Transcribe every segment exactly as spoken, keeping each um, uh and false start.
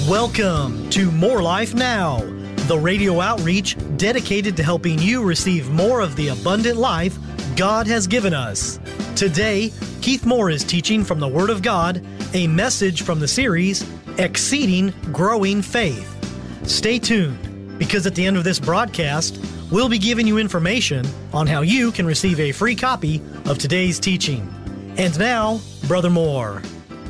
Welcome to More Life Now, the radio outreach dedicated to helping you receive more of the abundant life God has given us. Today, Keith Moore is teaching from the Word of God, a message from the series, Exceeding Growing Faith. Stay tuned, because at the end of this broadcast, we'll be giving you information on how you can receive a free copy of today's teaching. And now, Brother Moore.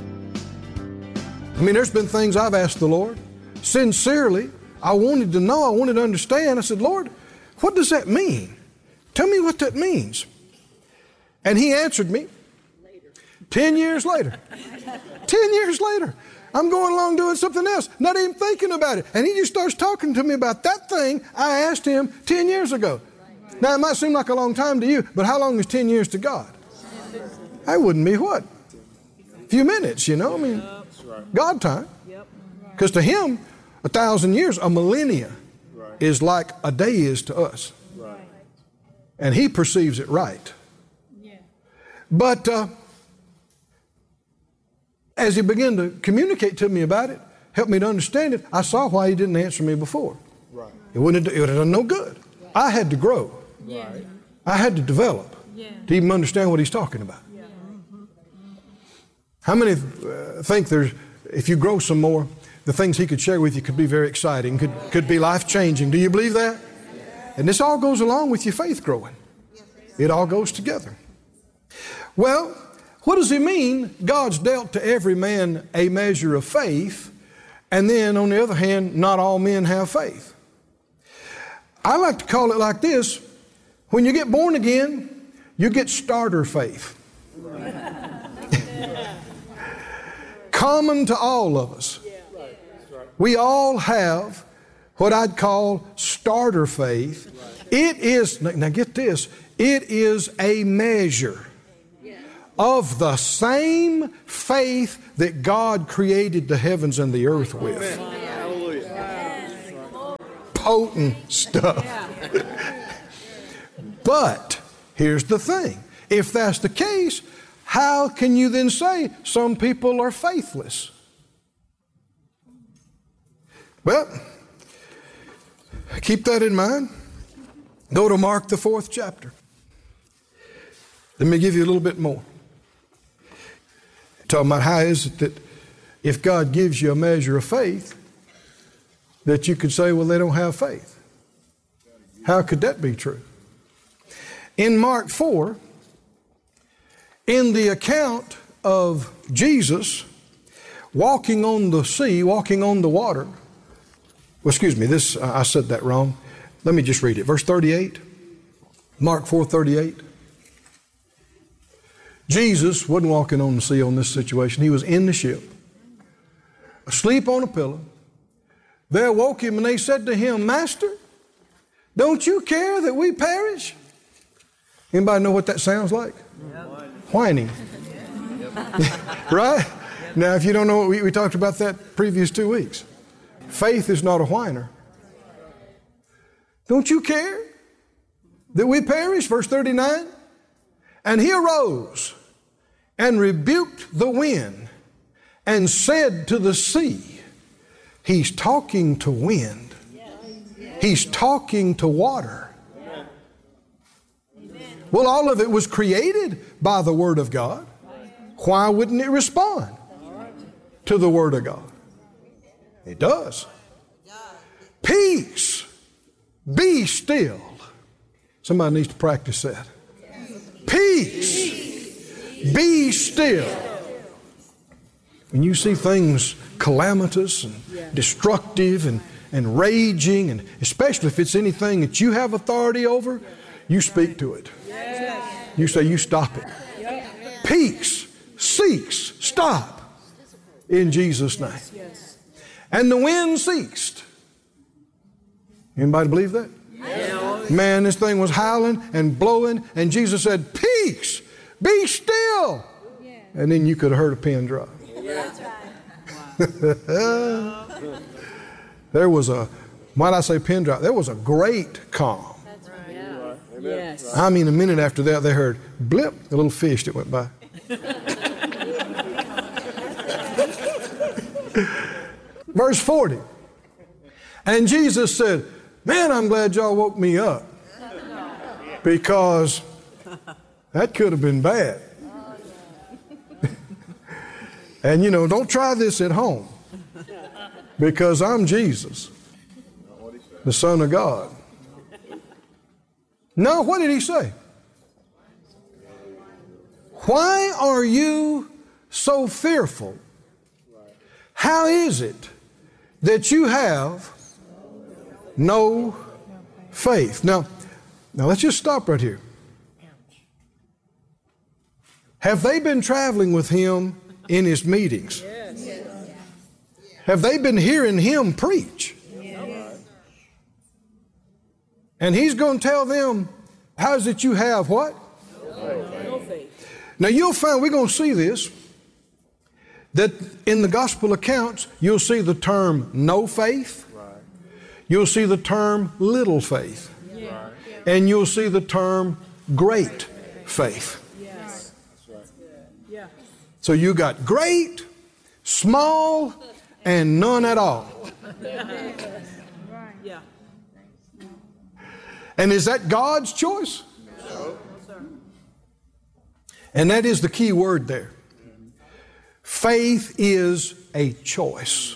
I mean, there's been things I've asked the Lord. Sincerely, I wanted to know, I wanted to understand. I said, Lord, what does that mean? Tell me what that means. And He answered me ten years later. ten years later. I'm going along doing something else, not even thinking about it. And He just starts talking to me about that thing I asked Him ten years ago. Now, it might seem like a long time to you, but how long is ten years to God? That wouldn't be what? A few minutes, you know? I mean, God time. Because to Him, a thousand years, a millennia, is like a day is to us. And He perceives it right. But uh, as He began to communicate to me about it, help me to understand it, I saw why He didn't answer me before. Right. It wouldn't have, it would have done no good. Right. I had to grow. Right. I had to develop yeah. to even understand what He's talking about. Yeah. How many uh, think there's, if you grow some more, the things He could share with you could be very exciting, could, could be life-changing? Do you believe that? And this all goes along with your faith growing. It all goes together. Well, what does He mean God's dealt to every man a measure of faith, and then on the other hand, not all men have faith? I like to call it like this: when you get born again, you get starter faith. Common to all of us. We all have what I'd call starter faith. It is, now get this, it is a measure of the same faith that God created the heavens and the earth with. Potent stuff. But here's the thing. If that's the case, how can you then say some people are faithless? Well, keep that in mind. Go to Mark, the fourth chapter. Let me give you a little bit more. Talking about how is it that if God gives you a measure of faith, that you could say, well, they don't have faith. How could that be true? In Mark four, in the account of Jesus walking on the sea, walking on the water, well, excuse me, this I said that wrong. Let me just read it. Verse thirty-eight, Mark four thirty-eight. Jesus wasn't walking on the sea on this situation. He was in the ship, asleep on a pillow. They awoke Him and they said to Him, Master, don't you care that we perish? Anybody know what that sounds like? Yep. Whining. Right? Now, if you don't know, we, we talked about that previous two weeks. Faith is not a whiner. Don't you care that we perish? Verse thirty-nine. And He arose and rebuked the wind and said to the sea. He's talking to wind. He's talking to water. Well, all of it was created by the Word of God. Why wouldn't it respond to the Word of God? It does. Peace, be still. Somebody needs to practice that. Peace, be still. When you see things calamitous and destructive and, and raging, and especially if it's anything that you have authority over, you speak to it. You say, you stop it. Peace, cease, stop. In Jesus' name. And the wind ceased. Anybody believe that? Yes. Man, this thing was howling and blowing, and Jesus said, peace, be still. Yes. And then you could have heard a pin drop. Yes. There was a, why did I say pin drop? There was a great calm. That's right. Yeah. Yes. I mean, a minute after that, they heard blip, a little fish that went by. Verse forty. And Jesus said, man, I'm glad y'all woke me up, because that could have been bad. And you know, don't try this at home, because I'm Jesus, the Son of God. No, what did he say? Why are you so fearful? How is it that you have no faith? Now, now let's just stop right here. Have they been traveling with him in his meetings? Have they been hearing him preach? And he's going to tell them, how is it you have what? No faith. Now you'll find, we're going to see this, that in the gospel accounts, you'll see the term no faith. You'll see the term little faith. Yeah. And you'll see the term great faith. Yes. Yeah. So you got great, small, and none at all. Yeah. And is that God's choice? No, sir. And that is the key word there. Faith is a choice.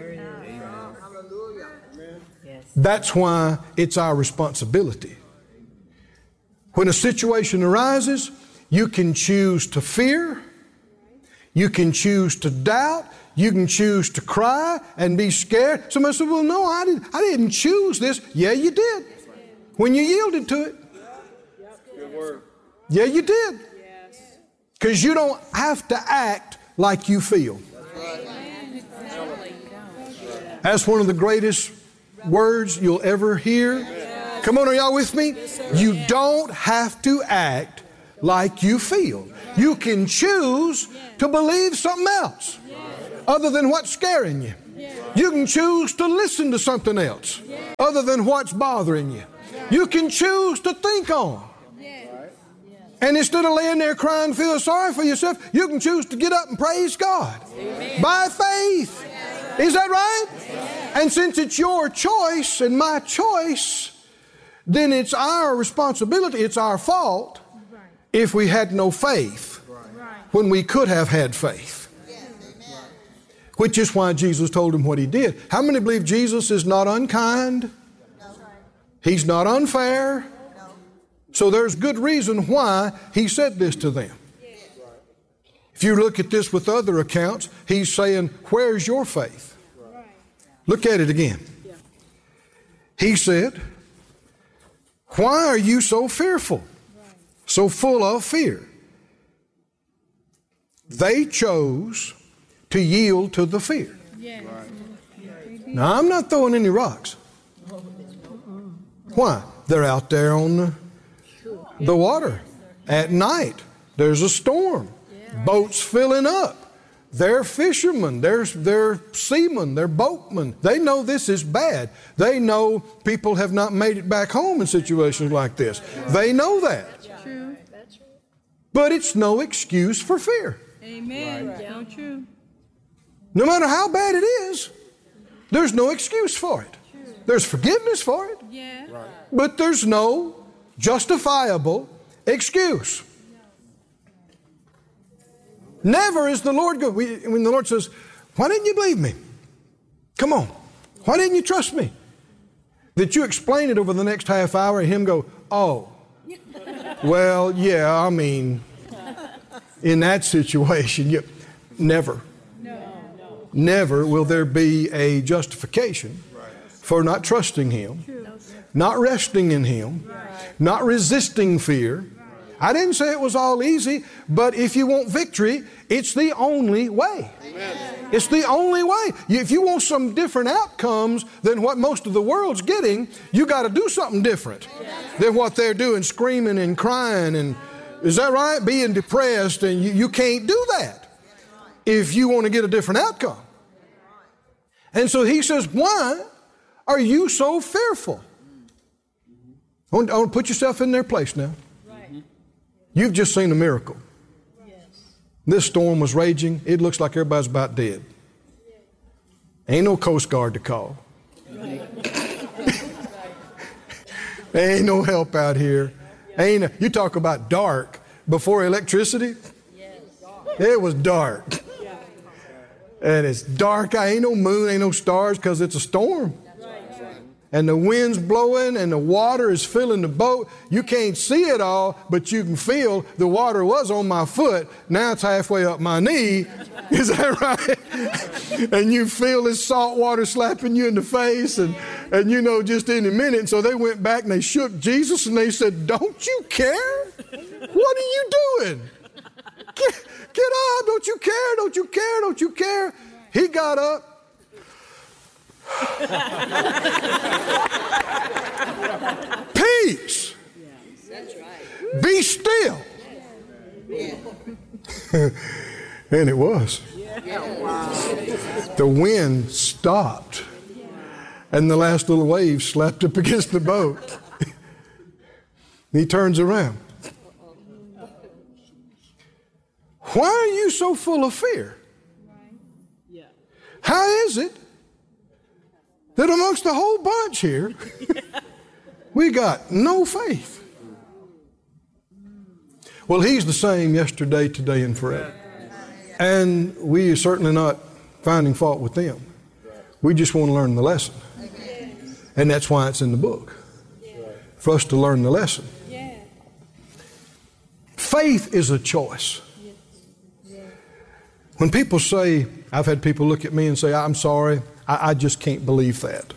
That's why it's our responsibility. When a situation arises, you can choose to fear, you can choose to doubt, you can choose to cry and be scared. Somebody said, well, no, I didn't, I didn't choose this. Yeah, you did. When you yielded to it. Good word. Yeah, you did. Yes. Because you don't have to act like you feel. That's one of the greatest words you'll ever hear. Come on, are y'all with me? You don't have to act like you feel. You can choose to believe something else other than what's scaring you. You can choose to listen to something else other than what's bothering you. You can choose to think on. And instead of laying there crying, feel sorry for yourself, you can choose to get up and praise God. Amen. By faith. Is that right? Amen. And since it's your choice and my choice, then it's our responsibility, it's our fault if we had no faith when we could have had faith. Which is why Jesus told him what he did. How many believe Jesus is not unkind? He's not unfair. So there's good reason why he said this to them. If you look at this with other accounts, he's saying, where's your faith? Look at it again. He said, why are you so fearful, so full of fear? They chose to yield to the fear. Now, I'm not throwing any rocks. Why? They're out there on the the water at night. There's a storm. Boats filling up. They're fishermen. They're, they're seamen. They're boatmen. They know this is bad. They know people have not made it back home in situations like this. They know that. True. But it's no excuse for fear. Amen. Right. True. No matter how bad it is, there's no excuse for it. There's forgiveness for it. Yeah. Right. But there's no justifiable excuse. Never is the Lord good. We, when the Lord says, why didn't you believe me? Come on. Why didn't you trust me? That you explain it over the next half hour and him go, oh, well, yeah, I mean, in that situation, you, never. No. Never will there be a justification for not trusting him, not resting in him, not resisting fear. I didn't say it was all easy, but if you want victory, it's the only way. Amen. It's the only way. If you want some different outcomes than what most of the world's getting, you got to do something different than what they're doing, screaming and crying. And is that right? Being depressed, and you, you can't do that if you want to get a different outcome. And so he says, why are you so fearful? I want, I want to put yourself in their place now. Right. You've just seen a miracle. Yes. This storm was raging. It looks like everybody's about dead. Ain't no Coast Guard to call. Ain't no help out here. Ain't a, you talk about dark before electricity. It was dark. And it's dark. I ain't no moon, ain't no stars because it's a storm. And the wind's blowing and the water is filling the boat. You can't see it all, but you can feel the water was on my foot. Now it's halfway up my knee. Is that right? And you feel this salt water slapping you in the face and, and you know just any minute. So they went back and they shook Jesus and they said, don't you care? What are you doing? Get, get up. Don't you care? Don't you care? Don't you care? He got up. Peace. That's right. Be still. Yeah. And it was. Yeah. Wow. The wind stopped. And the last little wave slapped up against the boat. He turns around. Why are you so full of fear? How is it that amongst the whole bunch here, we got no faith? Well, he's the same yesterday, today, and forever. And we are certainly not finding fault with them. We just want to learn the lesson. And that's why it's in the book, for us to learn the lesson. Faith is a choice. When people say, I've had people look at me and say, I'm sorry, I, I just can't believe that.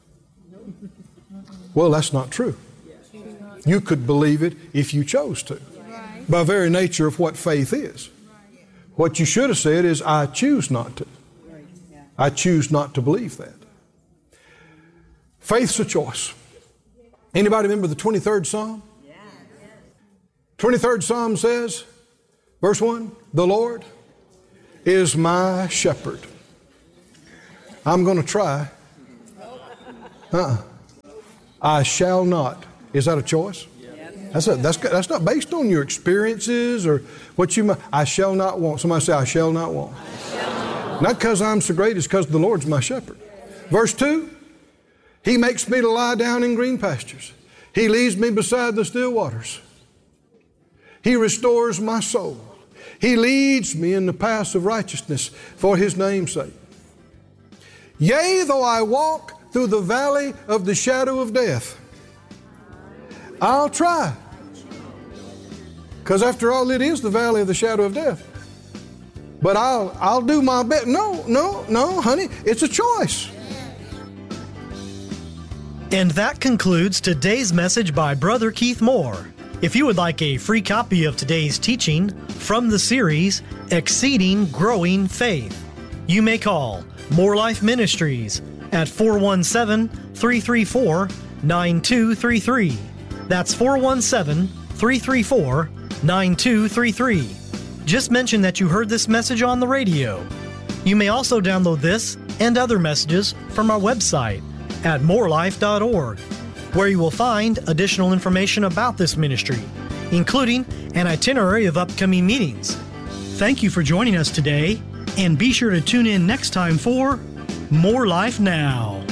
Well, that's not true. You could believe it if you chose to. By very nature of what faith is. What you should have said is, I choose not to. I choose not to believe that. Faith's a choice. Anybody remember the twenty-third Psalm? twenty-third Psalm says, verse one, the Lord is my shepherd. I'm going to try. Uh-uh. I shall not. Is that a choice? That's, a, that's, that's not based on your experiences or what you might. I shall not want. Somebody say, I shall not want. Shall not, want. Not because I'm so great, it's because the Lord's my shepherd. Verse two, He makes me to lie down in green pastures. He leads me beside the still waters. He restores my soul. He leads me in the paths of righteousness for His name's sake. Yea, though I walk through the valley of the shadow of death, I'll try. Because after all, it is the valley of the shadow of death. But I'll, I'll do my best. No, no, no, honey, it's a choice. And that concludes today's message by Brother Keith Moore. If you would like a free copy of today's teaching from the series, Exceeding Growing Faith, you may call More Life Ministries at four one seven, three three four, nine two three three. That's four one seven, three three four, nine two three three. Just mention that you heard this message on the radio. You may also download this and other messages from our website at more life dot org, where you will find additional information about this ministry, including an itinerary of upcoming meetings. Thank you for joining us today, and be sure to tune in next time for More Life Now.